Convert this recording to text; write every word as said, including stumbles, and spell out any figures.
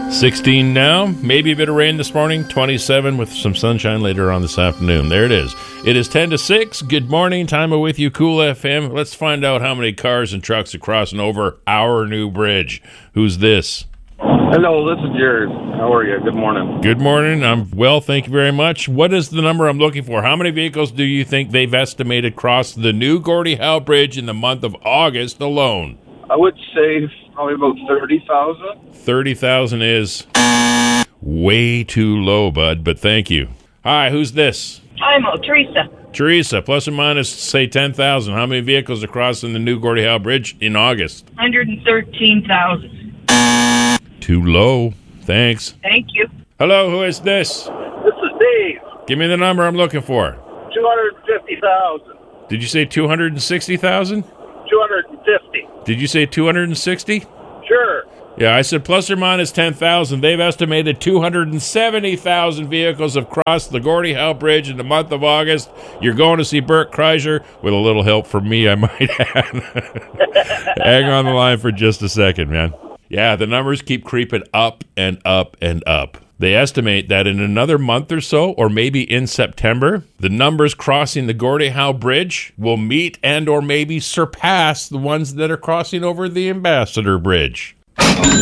sixteen now, maybe a bit of rain this morning, twenty-seven with some sunshine later on this afternoon. There it is. It is ten to six. Good morning. Time of with you, Cool F M. Let's find out how many cars and trucks are crossing over our new bridge. Who's this? Hello, this is Jared. How are you? Good morning. Good morning. I'm well, thank you very much. What is the number I'm looking for? How many vehicles do you think they've estimated cross the new Gordie Howe Bridge in the month of August alone? I would say probably about thirty thousand. thirty thousand is way too low, bud, but thank you. Hi, who's this? I'm oh, Teresa. Teresa, plus or minus, say ten thousand. How many vehicles are crossing the new Gordie Howe Bridge in August? one hundred thirteen thousand. Too low. Thanks. Thank you. Hello, who is this? This is Dave. Give me the number I'm looking for. two hundred fifty thousand. Did you say two hundred sixty thousand? two hundred fifty. Did you say two hundred sixty? Sure. Yeah, I said plus or minus ten thousand. They've estimated two hundred seventy thousand vehicles have crossed the Gordie Howe Bridge in the month of August. You're going to see Bert Kreischer with a little help from me, I might add. Hang on the line for just a second, man. Yeah, the numbers keep creeping up and up and up. They estimate that in another month or so, or maybe in September, the numbers crossing the Gordie Howe Bridge will meet and or maybe surpass the ones that are crossing over the Ambassador Bridge.